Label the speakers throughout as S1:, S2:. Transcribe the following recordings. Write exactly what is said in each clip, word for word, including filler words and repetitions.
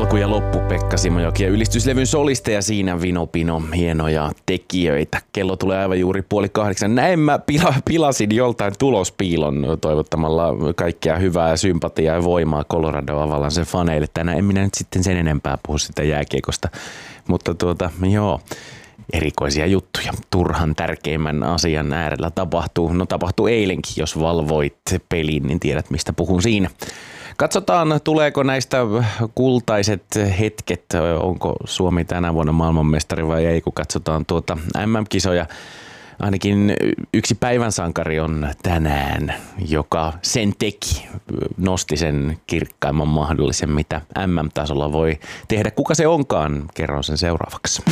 S1: alku ja loppu Pekka Simojoki ja ylistyslevyn solisteja siinä Vino Pino, hienoja tekijöitä. Kello tulee aivan juuri puoli kahdeksan. Näin mä pila, pilasin joltain tulospiilon toivottamalla kaikkea hyvää, sympatiaa ja voimaa Colorado Avalanchen faneille. Tänään en minä nyt sitten sen enempää puhu sitä jääkiekosta, mutta tuota joo. Erikoisia juttuja. Turhan tärkeimmän asian äärellä tapahtuu. No tapahtuu eilenkin, jos valvoit pelin, niin tiedät mistä puhun siinä. Katsotaan, tuleeko näistä kultaiset hetket, onko Suomi tänä vuonna maailmanmestari vai ei, kun katsotaan tuota M M-kisoja. Ainakin yksi päivän sankari on tänään, joka sen teki, nosti sen kirkkaimman mahdollisen, mitä M M-tasolla voi tehdä. Kuka se onkaan? Kerron sen seuraavaksi.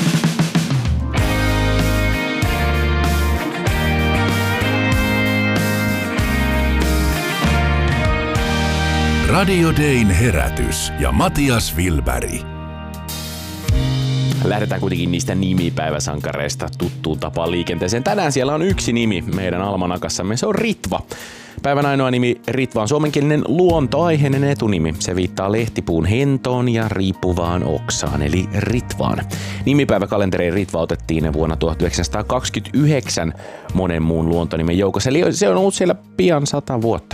S2: Radio Dayn herätys ja Matias Wilberg.
S1: Lähdetään kuitenkin niistä nimipäiväsankareista tuttuun tapaan liikenteeseen. Tänään siellä on yksi nimi meidän almanakassamme, se on Ritva. Päivän ainoa nimi Ritva on suomenkielinen luontoaiheinen etunimi. Se viittaa lehtipuun hentoon ja riippuvaan oksaan, eli Ritvaan. Nimipäiväkalenteriin Ritva otettiin vuonna tuhatyhdeksänsataakaksikymmentäyhdeksän monen muun luontonimen joukossa, eli se on ollut siellä pian sata vuotta.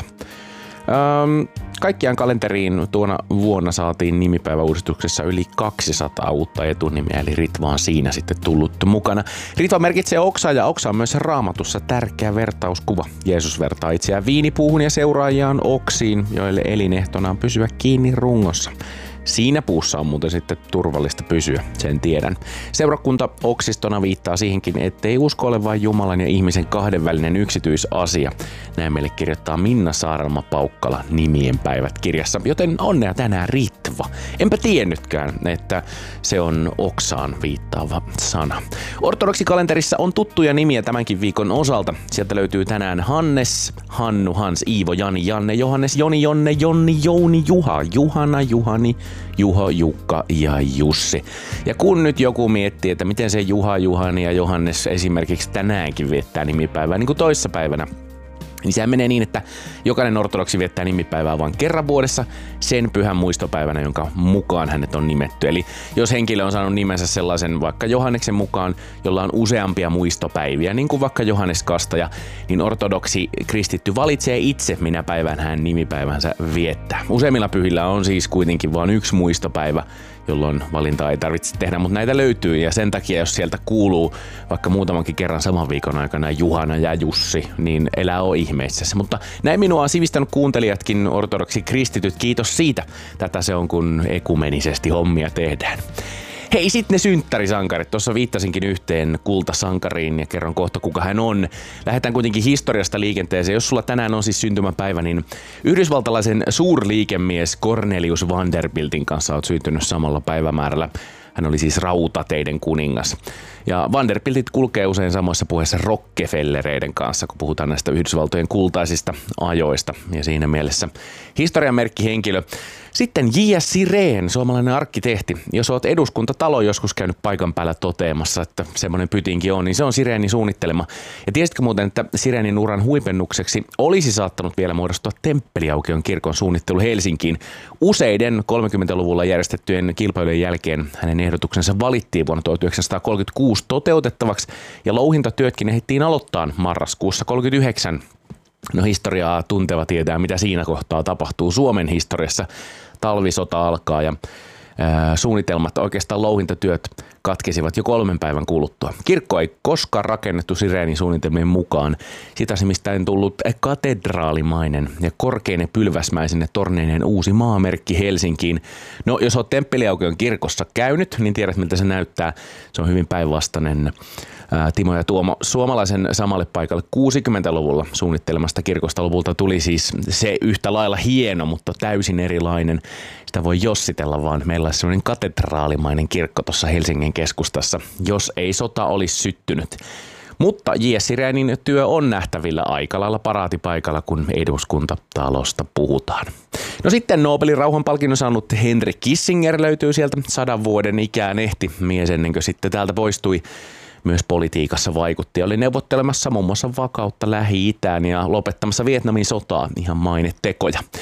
S1: Öm, kaikkiaan kalenteriin tuona vuonna saatiin nimipäiväuudistuksessa yli kaksisataa uutta etunimeä, eli Ritva on siinä sitten tullut mukana. Ritva merkitsee oksaa ja oksa on myös Raamatussa tärkeä vertauskuva. Jeesus vertaa itseään viinipuuhun ja seuraajiaan oksiin, joille elinehtona on pysyä kiinni rungossa. Siinä puussa on muuten sitten turvallista pysyä, sen tiedän. Seurakunta oksistona viittaa siihenkin, ettei usko ole vain Jumalan ja ihmisen kahdenvälinen yksityisasia. Näin meille kirjoittaa Minna Saarelma-Paukkala Nimien päivät -kirjassa, joten onnea tänään Ritva. Enpä tiennytkään, että se on oksaan viittaava sana. Ortodoksikalenterissa on tuttuja nimiä tämänkin viikon osalta. Sieltä löytyy tänään Hannes, Hannu, Hans, Iivo, Jani, Janne, Johannes, Joni, Jonne, Jonni, Jouni, Juha, Juhana, Juhani, Juho, Jukka ja Jussi. Ja kun nyt joku miettii, että miten se Juha, Juhani ja Johannes esimerkiksi tänäänkin viettää nimipäivää, niin kuin toissapäivänä, niin sehän menee niin, että jokainen ortodoksi viettää nimipäivää vain kerran vuodessa sen pyhän muistopäivänä, jonka mukaan hänet on nimetty. Eli jos henkilö on saanut nimensä sellaisen vaikka Johanneksen mukaan, jolla on useampia muistopäiviä, niin kuin vaikka Johannes Kastaja, niin ortodoksi kristitty valitsee itse, minä päivän hän nimipäivänsä viettää. Useimmilla pyhillä on siis kuitenkin vain yksi muistopäivä, jolloin valintaa ei tarvitse tehdä, mutta näitä löytyy ja sen takia, jos sieltä kuuluu vaikka muutamankin kerran saman viikon aikana Juhana ja Jussi, niin elää on ihmeissässä. Mutta näin minua on sivistänyt kuuntelijatkin, ortodoksi kristityt, kiitos siitä. Tätä se on, kun ekumenisesti hommia tehdään. Hei, sitten ne synttärisankarit. Tuossa viittasinkin yhteen kultasankariin ja kerron kohta, kuka hän on. Lähdetään kuitenkin historiasta liikenteeseen. Jos sulla tänään on siis syntymäpäivä, niin yhdysvaltalaisen suurliikemies Cornelius Vanderbiltin kanssa olet syntynyt samalla päivämäärällä. Hän oli siis rautateiden kuningas. Ja Vanderbiltit kulkee usein samoissa puheissa Rockefellereiden kanssa, kun puhutaan näistä Yhdysvaltojen kultaisista ajoista. Ja siinä mielessä historian merkkihenkilö. Sitten J S. Sirén, suomalainen arkkitehti. Jos olet eduskuntatalo joskus käynyt paikan päällä toteamassa, että semmoinen pytinkin on, niin se on Sirénin suunnittelema. Ja tiesitkö muuten, että Sirénin uran huipennukseksi olisi saattanut vielä muodostua Temppeliaukion kirkon suunnittelu Helsinkiin. Useiden kolmekymmentäluvulla järjestettyjen kilpailujen jälkeen hänen ehdotuksensa valittiin vuonna tuhatyhdeksänsataakolmekymmentäkuusi toteutettavaksi ja louhintatyötkin ehdittiin aloittaa marraskuussa kolmekymmentäyhdeksän. No historiaa tunteva tietää, mitä siinä kohtaa tapahtuu Suomen historiassa. Talvisota alkaa ja ää, suunnitelmat, oikeastaan louhintatyöt katkesivat jo kolmen päivän kuluttua. Kirkko ei koskaan rakennettu Sirénin suunnitelmien mukaan. Sitä nimittäin tullut katedraalimainen ja korkeine pylväsmäisine torneineen uusi maamerkki Helsinkiin. No, jos olet Temppeliaukion kirkossa käynyt, niin tiedät miltä se näyttää. Se on hyvin päinvastainen Timo ja Tuomo suomalaisen samalle paikalle kuusikymmentäluvulla suunnittelemasta kirkosta lopulta tuli siis se yhtä lailla hieno, mutta täysin erilainen. Sitä voi jossitella vaan. Meillä on sellainen katedraalimainen kirkko tuossa Helsingin keskustassa, jos ei sota olisi syttynyt. Mutta J S. Sirénin työ on nähtävillä aika lailla paraatipaikalla, kun eduskuntatalosta puhutaan. No sitten Nobelin rauhanpalkinnon saanut Henry Kissinger löytyy sieltä sadan vuoden ikään ehti mies ennen kuin sitten täältä poistui. Myös politiikassa vaikutti ja oli neuvottelemassa muun muassa vakautta Lähi-Itään ja lopettamassa Vietnamin sotaa, ihan mainetekoja.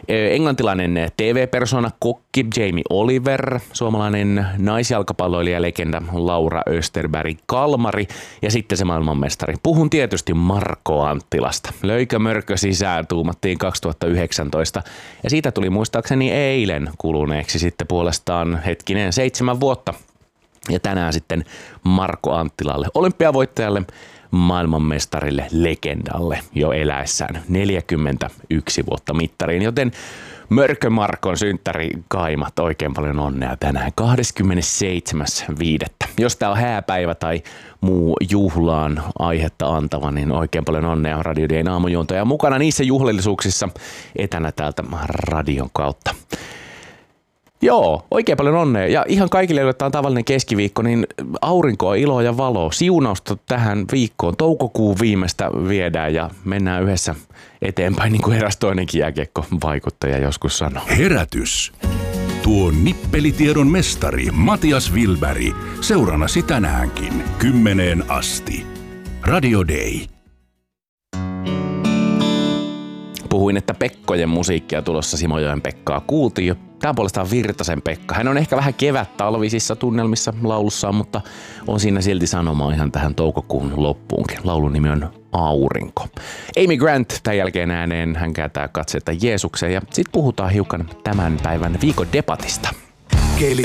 S1: Englantilainen T V-persona, kokki Jamie Oliver, suomalainen naisjalkapalloilija-legenda Laura Österberg Kalmari ja sitten se maailmanmestari. Puhun tietysti Marko Anttilasta. Löikö mörkö sisään, tuumattiin kaksituhattayhdeksäntoista ja siitä tuli muistaakseni eilen kuluneeksi sitten puolestaan hetkinen seitsemän vuotta. Ja tänään sitten Marko Anttilalle, olympiavoittajalle, maailmanmestarille, legendalle jo eläessään neljäkymmentäyksi vuotta mittariin, joten Mörkö Markon synttäri kaimat oikein paljon onnea tänään kahdeskymmenesseitsemäs viidettä Jos tää on hääpäivä tai muu juhlaan aihetta antava, niin oikein paljon onnea Radio Dayn aamujuontoja mukana niissä juhlallisuuksissa etänä täältä radion kautta. Joo, oikein paljon onnea. Ja ihan kaikille, joille tämä on tavallinen keskiviikko, niin aurinkoa, iloa ja valoa, siunausta tähän viikkoon. Toukokuun viimeistä viedään ja mennään yhdessä eteenpäin, niin kuin eräs toinenkin jääkiekko-vaikuttaja joskus sanoi.
S2: Herätys. Tuo nippelitiedon mestari Matias Vilberg seurannasi tänäänkin kymmeneen asti. Radio Day.
S1: Puhuin, että Pekkojen musiikkia tulossa Simojoen Pekkaa kuultiin jo. Tämä on puolestaan Virtasen Pekka. Hän on ehkä vähän kevät-talvisissa tunnelmissa laulussaan, mutta on siinä silti sanomaa ihan tähän toukokuun loppuunkin. Laulun nimi on Aurinko. Amy Grant tämän jälkeen ääneen hän kääntää katseita Jeesukseen ja sitten puhutaan hiukan tämän päivän viikon debatista.
S2: Keli